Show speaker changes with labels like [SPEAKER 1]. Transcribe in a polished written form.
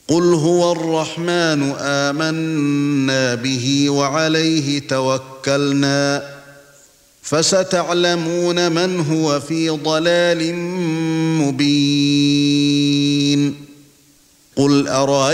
[SPEAKER 1] قُلْ هُوَ الرَّحْمَنُ آمَنَّا بِهِ وَعَلَيْهِ تَوَكَّلْنَا فَسَتَعْلَمُونَ مَنْ هُوَ فِي ضَلَالٍ مُبِينٍ قُلْ